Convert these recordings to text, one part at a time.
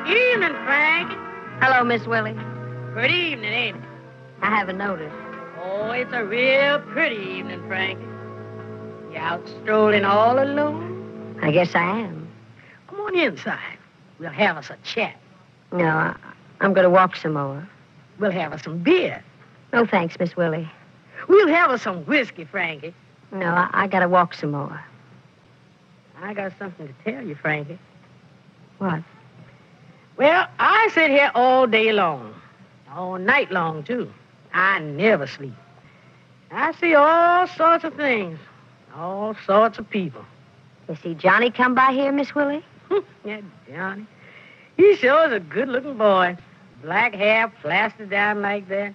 Evening, Frankie. Hello, Miss Willie. Good evening, ain't it? I haven't noticed. Oh, it's a real pretty evening, Frankie. You out strolling all alone? I guess I am. Come on inside. We'll have us a chat. No, I'm going to walk some more. We'll have us some beer. No, thanks, Miss Willie. We'll have us some whiskey, Frankie. No, I got to walk some more. I got something to tell you, Frankie. What? Well, I sit here all day long. All night long, too. I never sleep. I see all sorts of things. All sorts of people. You see Johnny come by here, Miss Willie? Yeah, Johnny. He sure is a good-looking boy. Black hair plastered down like that.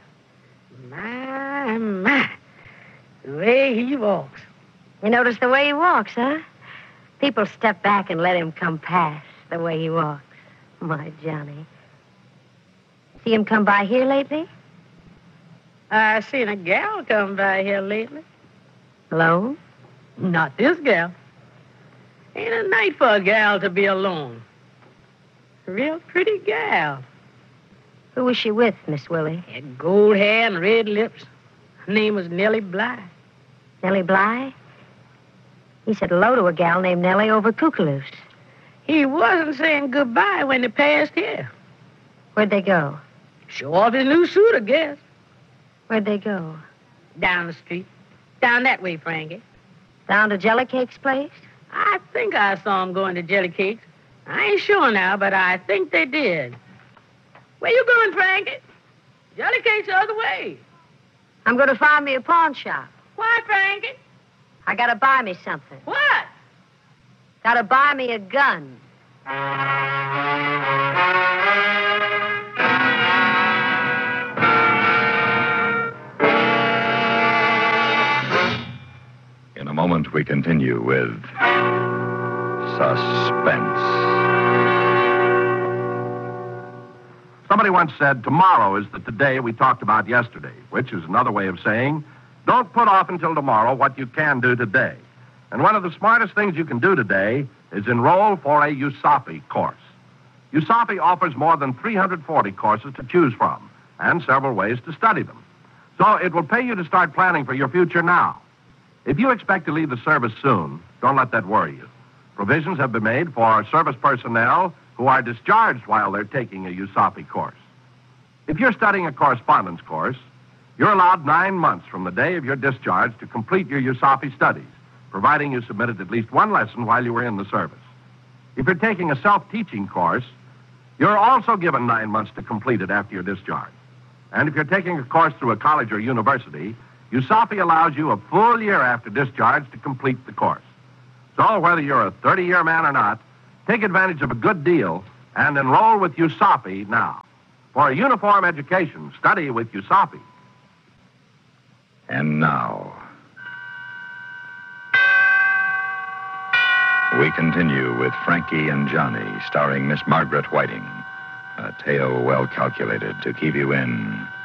My. The way he walks. You notice the way he walks, huh? People step back and let him come past the way he walks. My Johnny. See him come by here lately? I seen a gal come by here lately. Alone? Not this gal. Ain't a night for a gal to be alone. A real pretty gal. Who was she with, Miss Willie? Had gold hair and red lips. Her name was Nellie Bly. Nellie Bly? He said hello to a gal named Nellie over Cucaloos. He wasn't saying goodbye when they passed here. Where'd they go? Show off his new suit, I guess. Where'd they go? Down the street. Down that way, Frankie. Down to Jellycake's place? I think I saw him going to Jellycake's. I ain't sure now, but I think they did. Where you going, Frankie? Jellycake's the other way. I'm going to find me a pawn shop. Why, Frankie? I got to buy me something. What? Got to buy me a gun. In a moment, we continue with Suspense. Somebody once said, tomorrow is the today we talked about yesterday, which is another way of saying, don't put off until tomorrow what you can do today. And one of the smartest things you can do today is enroll for a USAPI course. USAPI offers more than 340 courses to choose from and several ways to study them. So it will pay you to start planning for your future now. If you expect to leave the service soon, don't let that worry you. Provisions have been made for service personnel who are discharged while they're taking a USAPI course. If you're studying a correspondence course, you're allowed 9 months from the day of your discharge to complete your USAPI studies, providing you submitted at least one lesson while you were in the service. If you're taking a self-teaching course, you're also given 9 months to complete it after your discharge. And if you're taking a course through a college or university, USAPI allows you a full year after discharge to complete the course. So whether you're a 30-year man or not, take advantage of a good deal and enroll with USAPI now. For a uniform education, study with USAPI. And now, we continue with Frankie and Johnny, starring Miss Margaret Whiting. A tale well calculated to keep you in